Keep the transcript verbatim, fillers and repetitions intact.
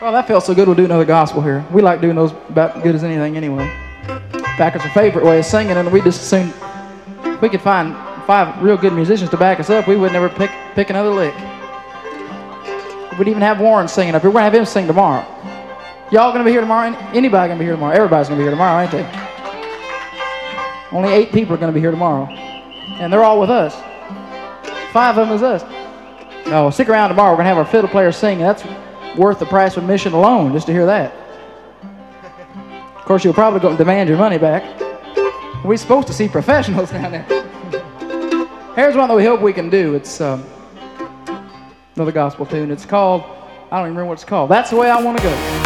Well, that felt so good, we'll do another gospel here. We like doing those about as good as anything anyway. In fact, it's our favorite way of singing, and we just assumed if we could find five real good musicians to back us up, we would never pick, pick another lick. We'd even have Warren singing up here. We're going to have him sing tomorrow. Y'all going to be here tomorrow? Anybody going to be here tomorrow? Everybody's going to be here tomorrow, ain't they? Only eight people are going to be here tomorrow. And they're all with us. Five of them is us. No, stick around tomorrow. We're going to have our fiddle player sing. That's worth the price of admission alone, just to hear that. Of course, you'll probably go and demand your money back. We're supposed to see professionals down there. Here's one that we hope we can do. It's um, another gospel tune. It's called, I don't even remember what it's called. That's the Way I Want to Go.